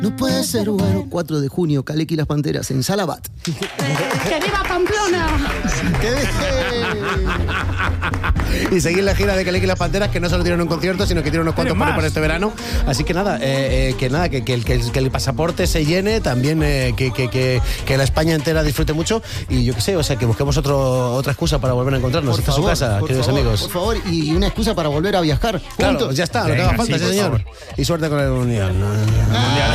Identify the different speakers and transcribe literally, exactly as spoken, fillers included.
Speaker 1: No puede ser bueno. cuatro de junio, Kaleki y las Panteras en Salabat.
Speaker 2: ¡Que viva Pamplona!
Speaker 3: Y seguir la gira de Kaleki y las Panteras, que no solo tienen un concierto, sino que tienen unos cuantos para este verano. Así que nada, eh, eh, que nada, que, que, que, el, que el pasaporte se llene, también eh, que, que, que, que la España entera disfrute mucho. Y yo qué sé, o sea, que busquemos otro, otra excusa para volver a encontrarnos. Esta es su casa, queridos
Speaker 1: favor,
Speaker 3: amigos.
Speaker 1: Por favor, y una excusa para volver a viajar.
Speaker 3: Claro,
Speaker 1: juntos.
Speaker 3: ya está, lo que
Speaker 4: Venga,
Speaker 3: haga falta,
Speaker 4: sí,
Speaker 3: sí,
Speaker 4: por
Speaker 3: señor.
Speaker 4: favor.
Speaker 3: Y suerte con el Mundial.
Speaker 4: Mundial.